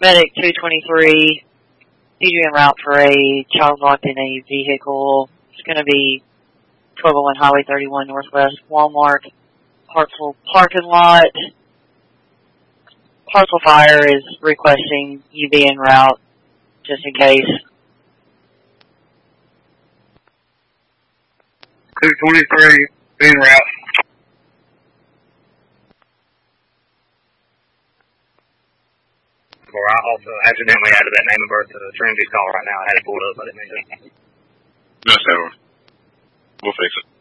Medic 223, need you en route for a child locked in a vehicle. It's going to be 1201 Highway 31 Northwest, Walmart, Hartsville parking lot. Hartsville Fire is requesting you be en route, just in case. 223, be en route. Or I also accidentally added that name and birth to the Trinity call right now. I had it pulled up, I didn't mean to. No, sir. We'll fix it.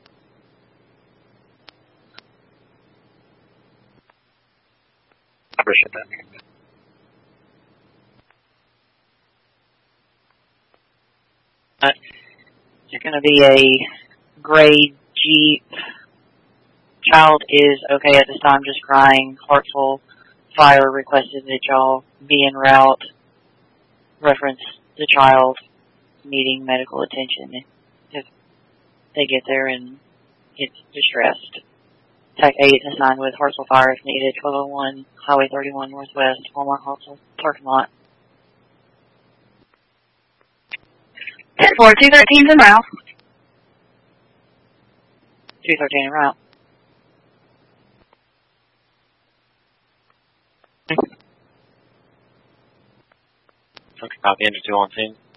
I appreciate that. It's going to be a gray Jeep. Child is okay at this time, just crying. Hartsville Fire requested that y'all be en route. Reference the child needing medical attention if they get there and gets distressed. TAC 8 assigned with Hartsville Fire if needed. 1201 Highway 31 Northwest, Walmart Hartsville parking lot. 10-4, 213's en route. 213 en route. Okay, copy, Enter 2 on scene.